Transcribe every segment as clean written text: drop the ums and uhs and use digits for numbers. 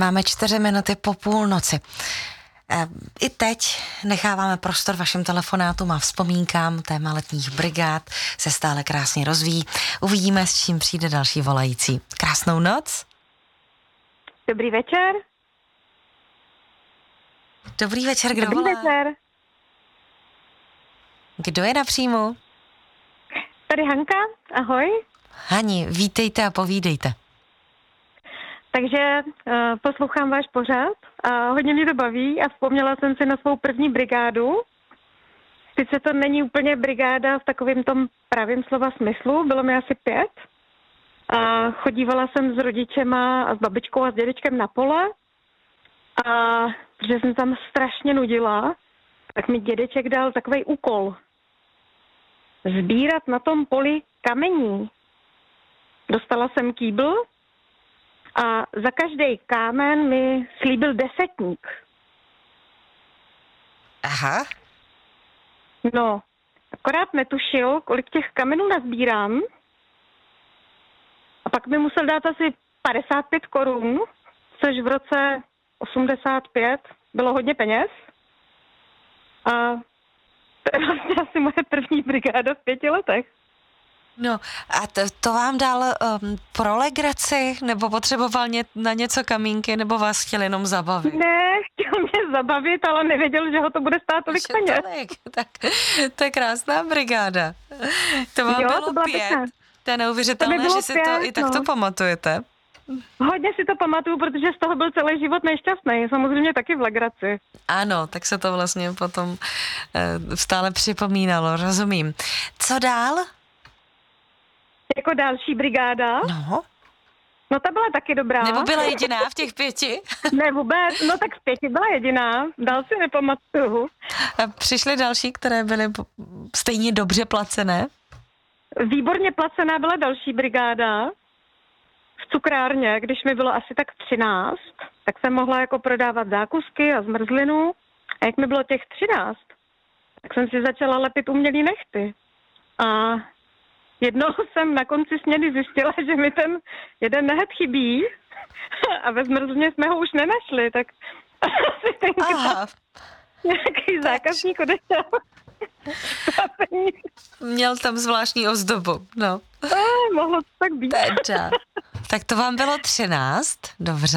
Máme 4 minuty po půlnoci. I teď necháváme prostor vašim telefonátům a vzpomínkám. Téma letních brigád se stále krásně rozvíjí. Uvidíme, s čím přijde další volající. Krásnou noc. Dobrý večer. Dobrý večer, kdo Dobrý volá? večer. Kdo je na příjmu? Tady Hanka, ahoj. Hani, vítejte a povídejte. Takže poslouchám váš pořad a hodně mě to baví a vzpomněla jsem si na svou první brigádu. Sice to není úplně brigáda v takovém tom pravém slova smyslu, bylo mi asi 5. A chodívala jsem s rodičema a s babičkou a s dědečkem na pole. A protože jsem tam strašně nudila, tak mi dědeček dal takovej úkol. Sbírat na tom poli kamení. Dostala jsem kýbl a za každý kámen mi slíbil 10. Aha. No, akorát netušil, kolik těch kamenů nazbírám. A pak mi musel dát asi 55 korun, což v roce 85 bylo hodně peněz. A to je vlastně asi moje první brigáda v 5 letech. No a to vám dal pro legraci, nebo potřeboval na něco kamínky, nebo vás chtěl jenom zabavit? Ne, chtěl mě zabavit, ale nevěděl, že ho to bude stát tolik peněz. Tak to je krásná brigáda. To vám bylo to 5. Pěkná. To je neuvěřitelné, že si to i takto pamatujete. Hodně si to pamatuju, protože z toho byl celý život nešťastný. Samozřejmě taky v legraci. Ano, tak se to vlastně potom stále připomínalo, rozumím. Co dál? Jako další brigáda. No ta byla taky dobrá. Nebo byla jediná v těch 5? Ne vůbec, no tak v 5 byla jediná. Dál si nepamatuju. A přišly další, které byly stejně dobře placené? Výborně placená byla další brigáda. V cukrárně, když mi bylo asi tak 13, tak jsem mohla jako prodávat zákusky a zmrzlinu. A jak mi bylo těch 13, tak jsem si začala lepit umělý nehty. A jednou jsem na konci směny zjistila, že mi ten jeden nehet chybí a ve zmrzlině jsme ho už nenašli, tak asi tenkrát nějaký zákazník odešel. Měl tam zvláštní ozdobu, no. Mohlo to tak být. Teda. Tak to vám bylo 13, dobře.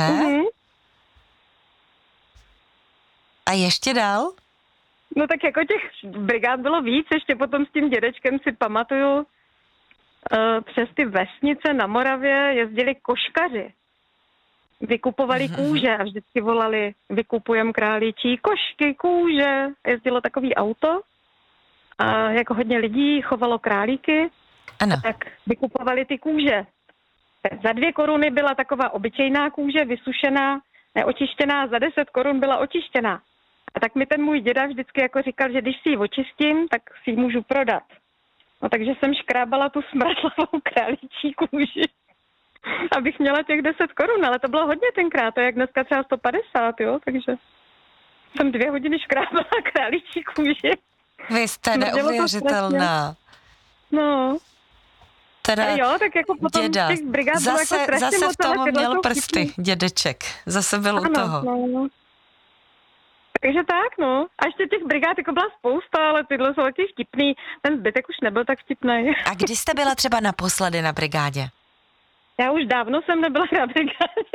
A ještě dál? No tak jako těch brigád bylo víc, ještě potom s tím dědečkem si pamatuju, přes ty vesnice na Moravě jezdili koškaři. Vykupovali kůže a vždycky volali, vykupujem králíčí košky, kůže. Jezdilo takový auto a jako hodně lidí chovalo králíky, ano. Tak vykupovali ty kůže. Za 2 koruny byla taková obyčejná kůže, vysušená, neočištěná, za 10 korun byla očištěná. A tak mi ten můj děda vždycky jako říkal, že když si ji očistím, tak si ji můžu prodat. No takže jsem škrábala tu smradlavou králíčí kůži, abych měla těch 10 korun, ale to bylo hodně tenkrát, to je jak dneska třeba 150, jo, takže jsem 2 hodiny škrábala králíčí kůži. Vy jste neuvěřitelná. No. Teda jo, tak jako potom děda, těch brigád zase, jako zase v tom měl prsty, vtipný. dědeček, zase byl u toho. No. Takže tak, no. A ještě těch brigád jako byla spousta, ale tyhle jsou taky vtipný. Ten zbytek už nebyl tak vtipný. A kdy jste byla třeba naposledy na brigádě? Já už dávno jsem nebyla na brigádě.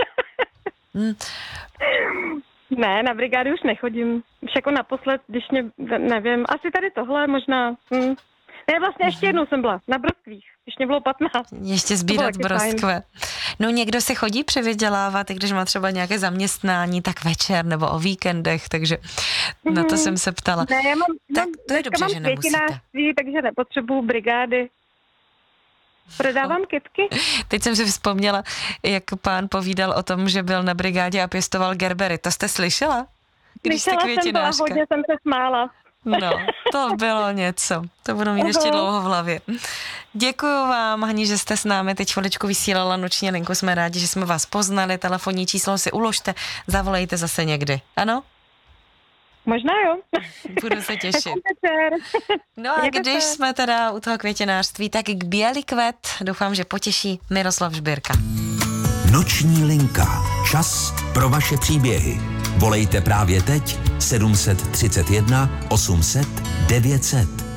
Ne, na brigády už nechodím. Už jako naposled, když mě, nevím, asi tady tohle možná. Ne, vlastně ještě jednou jsem byla na broskvích, když mě bylo 15. Ještě sbírat broskve. No někdo si chodí přivydělávat, i když má třeba nějaké zaměstnání, tak večer nebo o víkendech, takže na to jsem se ptala. Ne, já mám, tak to je dobře, že nemusíte. Takže nepotřebuju brigády. Prodávám kytky. Teď jsem si vzpomněla, jak pán povídal o tom, že byl na brigádě a pěstoval gerbery. To jste slyšela? Když jste květinářka. Slyšela jsem to a hodně jsem se smála. No, to bylo něco. To budu mít ještě dlouho v hlavě. Děkuju vám, Hani, že jste s námi teď chviličku vysílala noční linku. Jsme rádi, že jsme vás poznali. Telefonní číslo si uložte, zavolejte zase někdy. Ano? Možná jo. Budu se těšit. No a když jsme teda u toho květinářství, tak k Bělý kvet doufám, že potěší Miroslav Žbírka. Noční linka. Čas pro pro vaše příběhy. Volejte právě teď 731 800 900.